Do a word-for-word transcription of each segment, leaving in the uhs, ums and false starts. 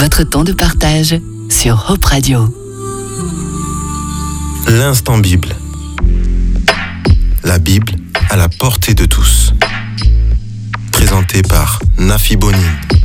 votre temps de partage sur Hope Radio. L'instant Bible. La Bible à la portée de tous. Présenté par Nafi Bonine.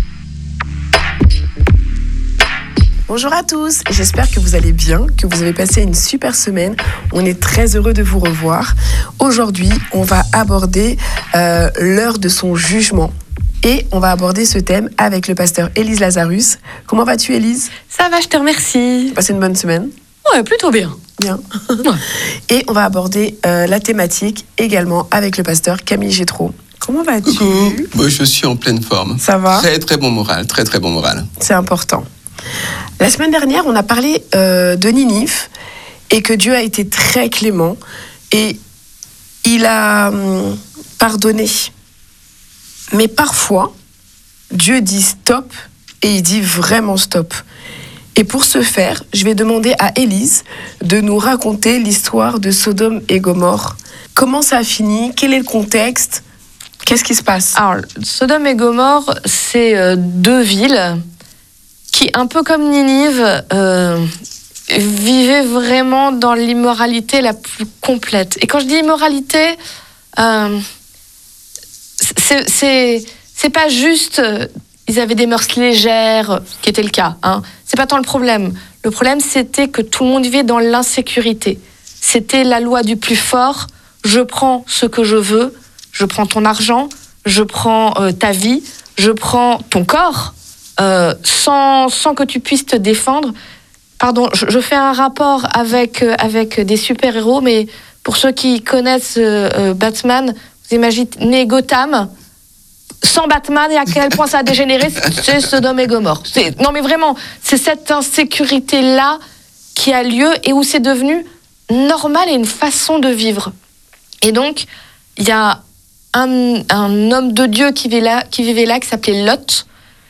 Bonjour à tous, j'espère que vous allez bien, que vous avez passé une super semaine. On est très heureux de vous revoir. Aujourd'hui, on va aborder euh, l'heure de son jugement. Et on va aborder ce thème avec le pasteur Élise Lazarus. Comment vas-tu, Élise ? Ça va, je te remercie. Passé une bonne semaine ? Ouais, plutôt bien. Bien. Ouais. Et on va aborder euh, la thématique également avec le pasteur Camille Gétraud. Comment vas-tu ? Coucou. Moi, je suis en pleine forme. Ça va ? Très, très bon moral. Très, très bon moral. C'est important. La semaine dernière, on a parlé euh, de Ninive et que Dieu a été très clément et il a hum, pardonné. Mais parfois, Dieu dit stop et il dit vraiment stop. Et pour ce faire, je vais demander à Élise de nous raconter l'histoire de Sodome et Gomorrhe. Comment ça a fini ? Quel est le contexte ? Qu'est-ce qui se passe ? Alors, Sodome et Gomorrhe, c'est euh, deux villes qui, un peu comme Ninive, euh, vivaient vraiment dans l'immoralité la plus complète. Et quand je dis immoralité, euh, c'est, c'est, c'est pas juste... Euh, ils avaient des mœurs légères, qui était le cas. Hein. C'est pas tant le problème. Le problème, c'était que tout le monde vivait dans l'insécurité. C'était la loi du plus fort. Je prends ce que je veux. Je prends ton argent. Je prends euh, ta vie. Je prends ton corps. Euh, sans, sans que tu puisses te défendre. Pardon, je, je fais un rapport avec, euh, avec des super-héros, mais pour ceux qui connaissent euh, euh, Batman, vous imaginez Gotham, sans Batman, et à quel point ça a dégénéré, c'est Sodome et Gomorrhe. C'est, non mais vraiment, c'est cette insécurité-là qui a lieu et où c'est devenu normal et une façon de vivre. Et donc, il y a un, un homme de Dieu qui vivait là, qui, vivait là, qui s'appelait Lot.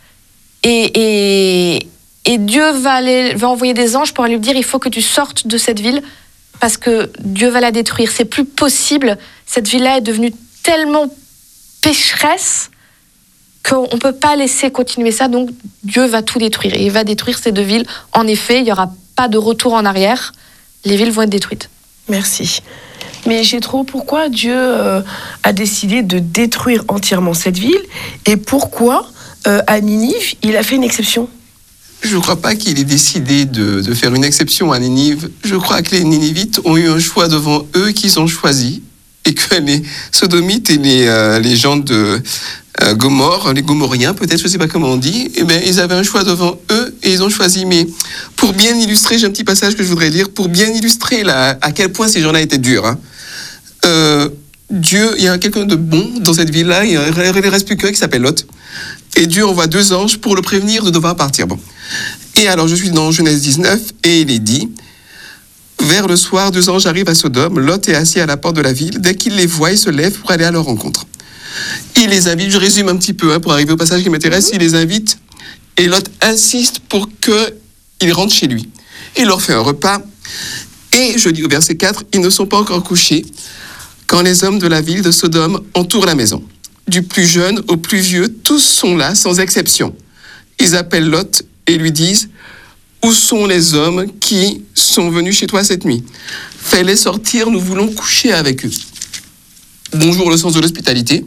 Et, et, et Dieu va, aller, va envoyer des anges pour aller lui dire il faut que tu sortes de cette ville parce que Dieu va la détruire. C'est plus possible. Cette ville-là est devenue tellement pécheresse qu'on ne peut pas laisser continuer ça. Donc Dieu va tout détruire. Et il va détruire ces deux villes. En effet, il n'y aura pas de retour en arrière. Les villes vont être détruites. Merci. Mais Gétraud, pourquoi Dieu euh, a décidé de détruire entièrement cette ville ? Et pourquoi Euh, à Ninive, il a fait une exception. Je ne crois pas qu'il ait décidé de, de faire une exception à Ninive. Je crois que les Ninivites ont eu un choix devant eux qu'ils ont choisi et que les Sodomites et les, euh, les gens de euh, Gomorrhe, les Gomorriens peut-être, je ne sais pas comment on dit, eh bien, ils avaient un choix devant eux et ils ont choisi. Mais pour bien illustrer, j'ai un petit passage que je voudrais lire, pour bien illustrer la, à quel point ces gens-là étaient durs. Hein. Euh, Dieu, il y a quelqu'un de bon dans cette ville-là, il ne reste plus qu'un qui s'appelle Lot. Et Dieu envoie deux anges pour le prévenir de devoir partir. Bon. Et alors, je suis dans Genèse dix-neuf, et il est dit, vers le soir, deux anges arrivent à Sodome. Lot est assis à la porte de la ville. Dès qu'il les voit, il se lève pour aller à leur rencontre. Il les invite, je résume un petit peu, hein, pour arriver au passage qui m'intéresse, il les invite, et Lot insiste pour qu'ils rentrent chez lui. Il leur fait un repas, et je dis au verset quatre, ils ne sont pas encore couchés, quand les hommes de la ville de Sodome entourent la maison. Du plus jeune au plus vieux, tous sont là, sans exception. Ils appellent Lot et lui disent « Où sont les hommes qui sont venus chez toi cette nuit ? Fais-les sortir, nous voulons coucher avec eux. » Bonjour, le sens de l'hospitalité.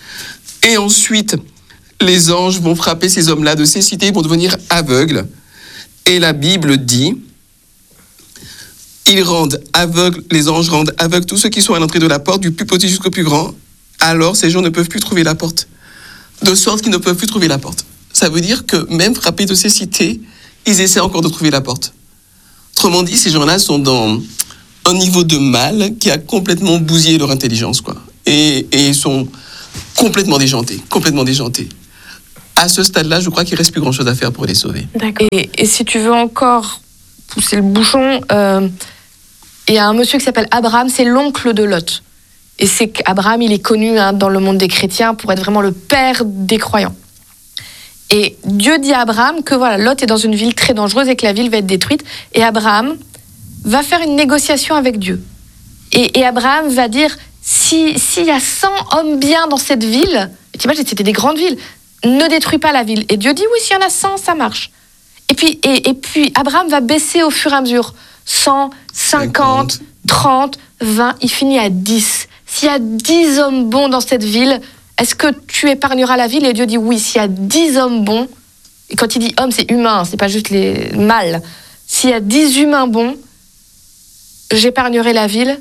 Et ensuite, les anges vont frapper ces hommes-là de cécité, ils vont devenir aveugles. Et la Bible dit « Ils rendent aveugles, les anges rendent aveugles tous ceux qui sont à l'entrée de la porte, du plus petit jusqu'au plus grand. » Alors ces gens ne peuvent plus trouver la porte. De sorte qu'ils ne peuvent plus trouver la porte. Ça veut dire que même frappés de cécité, ils essaient encore de trouver la porte. Autrement dit, ces gens-là sont dans un niveau de mal qui a complètement bousillé leur intelligence, quoi. Et, et ils sont complètement déjantés, complètement déjantés. À ce stade-là, je crois qu'il ne reste plus grand-chose à faire pour les sauver. D'accord. Et, et si tu veux encore pousser le bouchon, euh, il y a un monsieur qui s'appelle Abraham, c'est l'oncle de Lot. Et c'est qu'Abraham, il est connu hein, dans le monde des chrétiens pour être vraiment le père des croyants. Et Dieu dit à Abraham que voilà, Lot est dans une ville très dangereuse et que la ville va être détruite. Et Abraham va faire une négociation avec Dieu. Et, et Abraham va dire, si, s'il y a cent hommes bien dans cette ville, tu imagines, c'était des grandes villes, ne détruis pas la ville. Et Dieu dit, oui, s'il y en a cent, ça marche. Et puis, et, et puis, Abraham va baisser au fur et à mesure. cent, cinquante, trente, vingt, il finit à dix. S'il y a dix hommes bons dans cette ville, est-ce que tu épargneras la ville? Et Dieu dit oui, s'il y a dix hommes bons, et quand il dit homme, c'est humain, c'est pas juste les mâles. S'il y a dix humains bons, j'épargnerai la ville.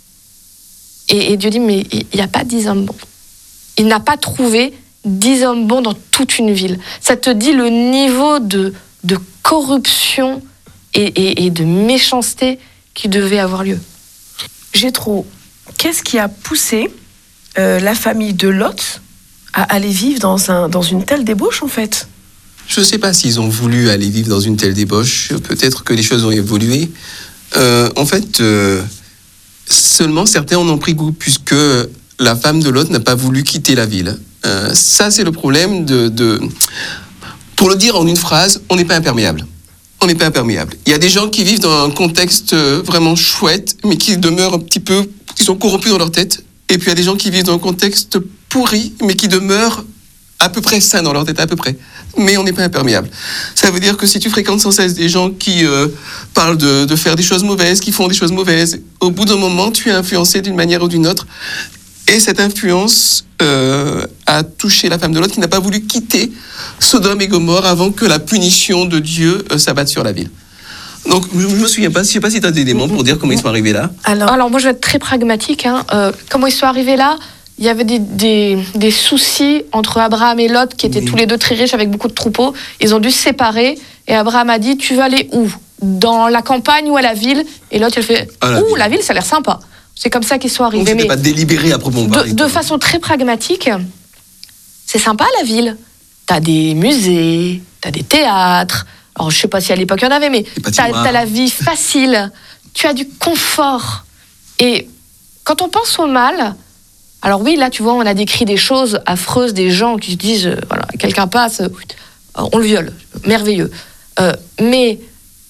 Et, et Dieu dit, mais il n'y a pas dix hommes bons. Il n'a pas trouvé dix hommes bons dans toute une ville. Ça te dit le niveau de, de corruption et, et, et de méchanceté qui devait avoir lieu. Jéthro, qu'est-ce qui a poussé euh, la famille de Lot à aller vivre dans, un, dans une telle débauche, en fait? Je ne sais pas s'ils ont voulu aller vivre dans une telle débauche. Peut-être que les choses ont évolué. Euh, en fait, euh, seulement certains en ont pris goût, puisque la femme de Lot n'a pas voulu quitter la ville. Euh, ça, c'est le problème de, de... Pour le dire en une phrase, on n'est pas imperméable. On n'est pas imperméable. Il y a des gens qui vivent dans un contexte vraiment chouette, mais qui demeurent un petit peu... qui sont corrompus dans leur tête. Et puis il y a des gens qui vivent dans un contexte pourri, mais qui demeurent à peu près sains dans leur tête, à peu près. Mais on n'est pas imperméable. Ça veut dire que si tu fréquentes sans cesse des gens qui euh, parlent de, de faire des choses mauvaises, qui font des choses mauvaises, au bout d'un moment, tu es influencé d'une manière ou d'une autre. Et cette influence euh, a touché la femme de Lot qui n'a pas voulu quitter Sodome et Gomorrhe avant que la punition de Dieu euh, s'abatte sur la ville. Donc, je ne me souviens pas, je ne sais pas si tu as des éléments pour dire comment ils sont arrivés là. Alors, Alors moi, je vais être très pragmatique. Hein. Euh, comment ils sont arrivés là? Il y avait des, des, des soucis entre Abraham et Lot, qui étaient oui. tous les deux très riches avec beaucoup de troupeaux. Ils ont dû se séparer. Et Abraham a dit, tu veux aller où? Dans la campagne ou à la ville? Et Lot, il fait, ouh, la ville. la ville, ça a l'air sympa. C'est comme ça qu'ils sont arrivés. Donc, c'était pas délibéré à proprement parler. De, de façon très pragmatique, c'est sympa la ville. T'as des musées, t'as des théâtres. Alors, je sais pas si à l'époque il y en avait, mais t'as, t'as la vie facile. Tu as du confort. Et quand on pense au mal, alors oui, là, tu vois, on a décrit des choses affreuses, des gens qui se disent, euh, voilà, quelqu'un passe, euh, on le viole, merveilleux. Euh, mais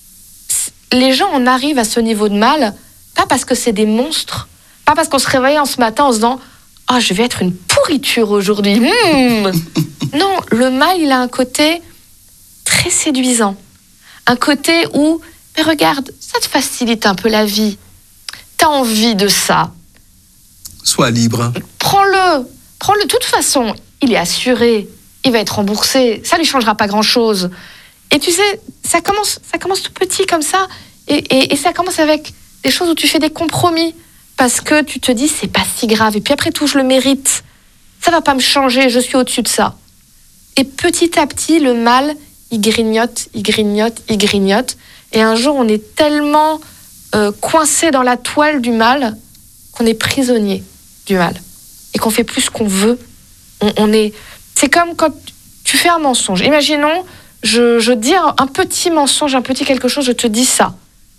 les gens en arrivent à ce niveau de mal, pas parce que c'est des monstres, pas parce qu'on se réveille en ce matin en se disant « Ah, oh, je vais être une pourriture aujourd'hui. Mmh. » Non, le mal, il a un côté très séduisant. Un côté où, mais regarde, ça te facilite un peu la vie. T'as envie de ça. Sois libre. Prends-le. Prends-le. De toute façon, il est assuré. Il va être remboursé. Ça lui changera pas grand-chose. Et tu sais, ça commence, ça commence tout petit comme ça. Et, et, et ça commence avec des choses où tu fais des compromis. Parce que tu te dis, c'est pas si grave. Et puis après tout, je le mérite. Ça va pas me changer. Je suis au-dessus de ça. Et petit à petit, le mal, il grignote, il grignote, il grignote. Et un jour, on est tellement euh, coincé dans la toile du mal qu'on est prisonnier du mal. Et qu'on fait plus ce qu'on veut. On, on est... C'est comme quand tu fais un mensonge. Imaginons, je, je dis un, un petit mensonge, un petit quelque chose, je te dis ça.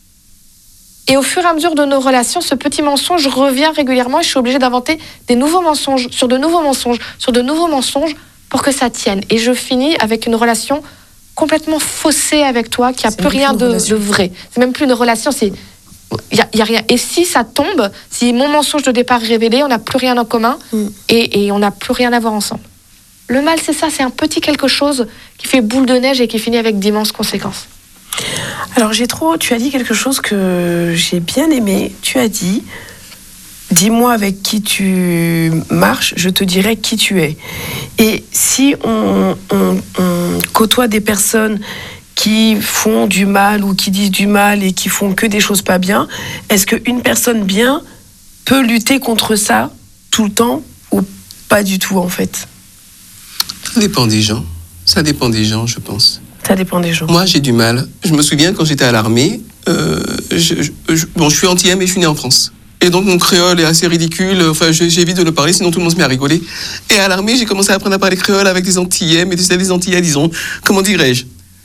Et au fur et à mesure de nos relations, ce petit mensonge revient régulièrement et je suis obligée d'inventer des nouveaux mensonges, sur de nouveaux mensonges, sur de nouveaux mensonges pour que ça tienne. Et je finis avec une relation complètement faussée avec toi, qui n'a plus rien de, de vrai. C'est même plus une relation, c'est... Il n'y a, y a rien. Et si ça tombe, si mon mensonge de départ est révélé, on n'a plus rien en commun mm. et, et on n'a plus rien à voir ensemble. Le mal, c'est ça, c'est un petit quelque chose qui fait boule de neige et qui finit avec d'immenses conséquences. Alors, Jéthro, tu as dit quelque chose que j'ai bien aimé. Tu as dit, dis-moi avec qui tu marches, je te dirai qui tu es. Et si on, on, on côtoie des personnes qui font du mal ou qui disent du mal et qui font que des choses pas bien, est-ce qu'une personne bien peut lutter contre ça tout le temps ou pas du tout, en fait? Ça dépend des gens. Ça dépend des gens, je pense. Ça dépend des gens. Moi, j'ai du mal. Je me souviens, quand j'étais à l'armée, euh, je, je, bon, je suis antillais, mais je suis né en France. Et donc, mon créole est assez ridicule. Enfin, j'évite de le parler, sinon tout le monde se met à rigoler. Et à l'armée, j'ai commencé à apprendre à parler créole avec des antillais, mais des, des antillais, disons, comment dirais-je,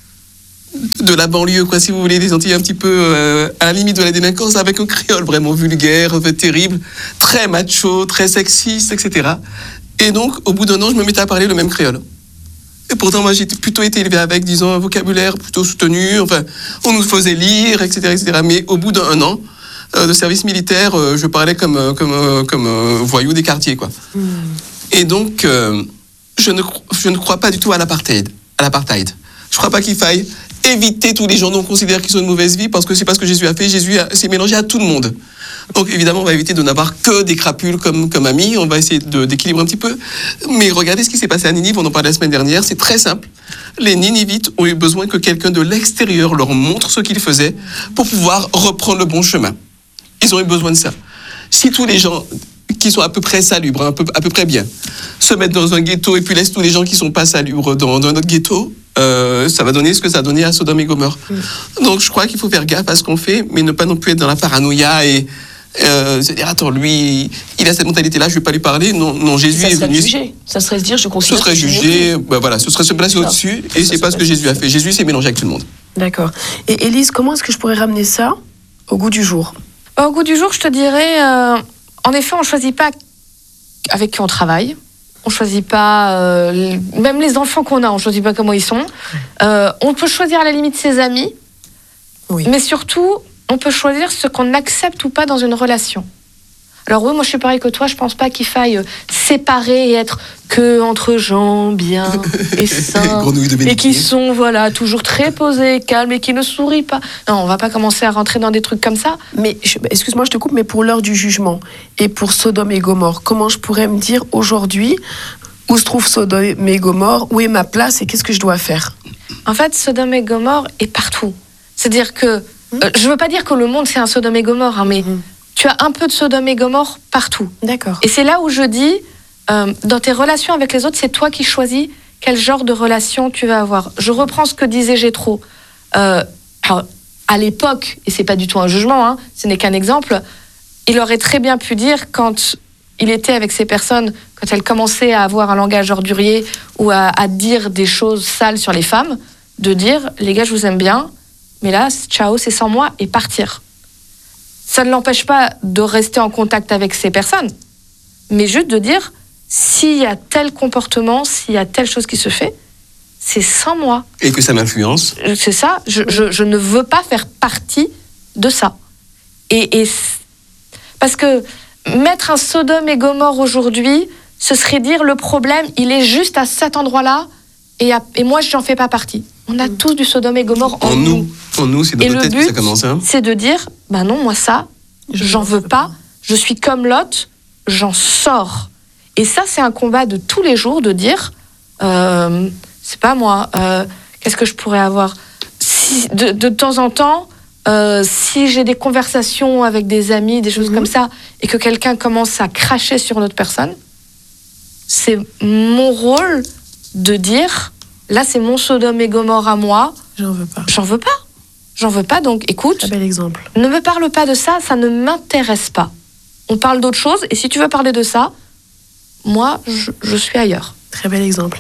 de la banlieue, quoi, si vous voulez, des Antilles un petit peu euh, à la limite de la délinquance, avec un créole vraiment vulgaire, terrible, très macho, très sexiste, et cetera. Et donc, au bout d'un an, je me mettais à parler le même créole. Et pourtant, moi, j'ai plutôt été élevé avec, disons, un vocabulaire plutôt soutenu. Enfin, on nous faisait lire, et cetera, et cetera. Mais au bout d'un an euh, de service militaire, euh, je parlais comme euh, comme euh, comme euh, voyou des quartiers, quoi. Mm. Et donc, euh, je ne je ne crois pas du tout à l'apartheid. À l'apartheid. Je ne crois pas qu'il faille éviter tous les gens dont on considère qu'ils ont une mauvaise vie, parce que c'est pas ce que Jésus a fait. Jésus a, s'est mélangé à tout le monde. Donc évidemment, on va éviter de n'avoir que des crapules comme, comme amis. On va essayer de, d'équilibrer un petit peu. Mais regardez ce qui s'est passé à Ninive, on en parlait la semaine dernière. C'est très simple. Les Ninivites ont eu besoin que quelqu'un de l'extérieur leur montre ce qu'ils faisaient pour pouvoir reprendre le bon chemin. Ils ont eu besoin de ça. Si tous les gens qui sont à peu près salubres, à peu, à peu près bien, se mettent dans un ghetto et puis laissent tous les gens qui sont pas salubres dans, dans notre ghetto, euh, ça va donner ce que ça a donné à Sodome et Gomorrhe. Mmh. Donc je crois qu'il faut faire gaffe à ce qu'on fait, mais ne pas non plus être dans la paranoïa et euh, se dire attends, lui, il a cette mentalité-là, je vais pas lui parler. Non, non, Jésus ça est venu. Jugé. Ça serait se dire, je considère. Ce serait jugé, ben voilà, ce serait se placer non. au-dessus, et ça, c'est pas ce que Jésus a fait. Jésus s'est mélangé avec tout le monde. D'accord. Et Élise, comment est-ce que je pourrais ramener ça au goût du jour? Au goût du jour, je te dirais, euh, en effet, on choisit pas avec qui on travaille. On choisit pas, euh, même les enfants qu'on a, on choisit pas comment ils sont. Euh, on peut choisir à la limite ses amis, oui. Mais surtout, on peut choisir ce qu'on accepte ou pas dans une relation. Alors oui, moi je suis pareil que toi, je pense pas qu'il faille séparer et être que entre gens bien et sains et qui sont voilà toujours très posés, calmes et qui ne sourient pas. Non, on va pas commencer à rentrer dans des trucs comme ça. Mais je, excuse-moi, je te coupe, mais pour l'heure du jugement et pour Sodome et Gomorrhe, comment je pourrais me dire aujourd'hui où se trouve Sodome et Gomorrhe, où est ma place et qu'est-ce que je dois faire? En fait, Sodome et Gomorrhe est partout. C'est-à-dire que mmh. euh, je veux pas dire que le monde c'est un Sodome et Gomorrhe, hein, mais mmh. tu as un peu de Sodome et Gomorrhe partout. D'accord. Et c'est là où je dis, euh, dans tes relations avec les autres, c'est toi qui choisis quel genre de relation tu vas avoir. Je reprends ce que disait Jétro. Euh, alors, à l'époque, et c'est pas du tout un jugement, hein, ce n'est qu'un exemple, il aurait très bien pu dire quand il était avec ces personnes, quand elles commençaient à avoir un langage ordurier ou à, à dire des choses sales sur les femmes, de dire, les gars, je vous aime bien, mais là, ciao, c'est sans moi, et partir. Ça ne l'empêche pas de rester en contact avec ces personnes, mais juste de dire, s'il y a tel comportement, s'il y a telle chose qui se fait, c'est sans moi. Et que ça m'influence. C'est ça, je, je, je ne veux pas faire partie de ça. Et, et parce que mettre un Sodome et Gomorrhe aujourd'hui, ce serait dire le problème, il est juste à cet endroit-là, et, à, et moi, je n'en fais pas partie. On a tous du Sodome et Gomorrhe en, en nous. nous. En nous, c'est dans notre tête que ça commence. Hein. C'est de dire, bah non, moi ça, j'en veux pas. Je suis comme Lot, j'en sors. Et ça, c'est un combat de tous les jours de dire, euh, c'est pas moi, euh, qu'est-ce que je pourrais avoir si, de, de temps en temps, euh, si j'ai des conversations avec des amis, des choses mm-hmm. comme ça, et que quelqu'un commence à cracher sur une autre personne, c'est mon rôle de dire, là, c'est mon Sodome et Gomorrhe à moi. J'en veux pas. J'en veux pas. J'en veux pas, donc écoute. Un bel exemple. Ne me parle pas de ça, ça ne m'intéresse pas. On parle d'autre chose, et si tu veux parler de ça, moi, je, je suis ailleurs. Très bel exemple.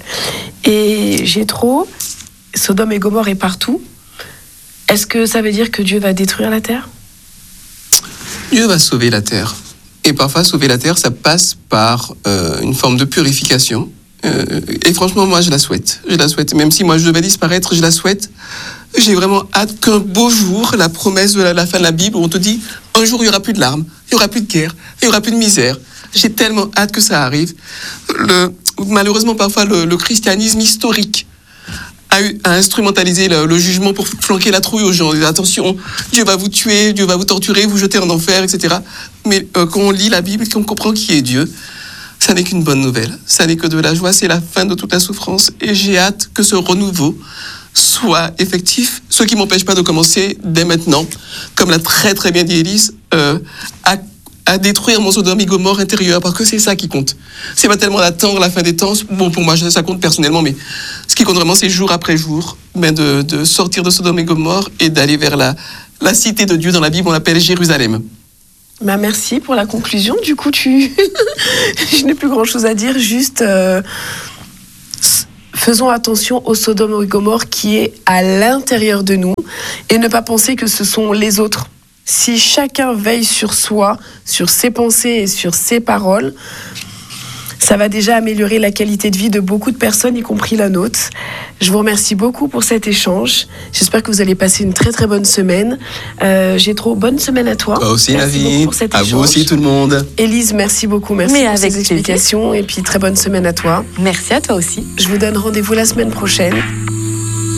Et Jétro, Sodome et Gomorrhe est partout. Est-ce que ça veut dire que Dieu va détruire la terre? Dieu va sauver la terre. Et parfois, sauver la terre, ça passe par euh, une forme de purification. Euh, et franchement, moi, je la souhaite. Je la souhaite. Même si moi, je devais disparaître, je la souhaite. J'ai vraiment hâte qu'un beau jour, la promesse de la, la fin de la Bible, où on te dit, un jour, il n'y aura plus de larmes, il n'y aura plus de guerre, il n'y aura plus de misère. J'ai tellement hâte que ça arrive. Le, malheureusement, parfois, le, le christianisme historique a, eu, a instrumentalisé le, le jugement pour flanquer la trouille aux gens. Attention, Dieu va vous tuer, Dieu va vous torturer, vous jeter en enfer, et cetera. Mais euh, quand on lit la Bible et qu'on comprend qui est Dieu, ça n'est qu'une bonne nouvelle. Ça n'est que de la joie, c'est la fin de toute la souffrance. Et j'ai hâte que ce renouveau soit effectif, ce qui ne m'empêche pas de commencer dès maintenant, comme l'a très très bien dit Élise, euh, à, à détruire mon Sodome et Gomorrhe intérieur, parce que c'est ça qui compte. C'est pas tellement d'attendre la fin des temps, bon pour moi ça compte personnellement, mais ce qui compte vraiment c'est jour après jour, ben de, de sortir de Sodome et Gomorrhe et d'aller vers la, la cité de Dieu. Dans la Bible on l'appelle Jérusalem. Bah merci pour la conclusion, du coup tu... je n'ai plus grand chose à dire, juste... Euh... Faisons attention au Sodome et Gomorrhe qui est à l'intérieur de nous et ne pas penser que ce sont les autres. Si chacun veille sur soi, sur ses pensées et sur ses paroles, ça va déjà améliorer la qualité de vie de beaucoup de personnes, y compris la nôtre. Je vous remercie beaucoup pour cet échange. J'espère que vous allez passer une très très bonne semaine. Euh, Jétro, bonne semaine à toi. Toi aussi, merci Navi. Pour cet à échange. vous aussi, tout le monde. Élise, merci beaucoup. Merci Mais pour avec ces explications. Et puis très bonne semaine à toi. Merci à toi aussi. Je vous donne rendez-vous la semaine prochaine.